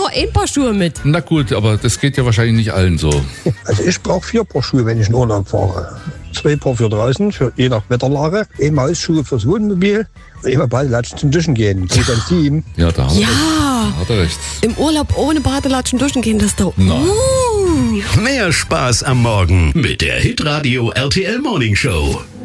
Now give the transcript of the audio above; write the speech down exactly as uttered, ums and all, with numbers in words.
nur ein Paar Schuhe mit. Na gut, aber das geht ja wahrscheinlich nicht allen so. Also ich brauche vier Paar Schuhe, wenn ich in Urlaub fahre. Zwei Paar für draußen, für je nach Wetterlage. Einmal Hausschuhe fürs Wohnmobil und einmal Badelatschen zum Duschen gehen. Geht ans Team. Ja, da hat, Ja. er, da hat er recht. Im Urlaub ohne Badelatschen duschen gehen, das ist doch... Na. Uh. Mehr Spaß am Morgen mit der Hitradio R T L Morning Show.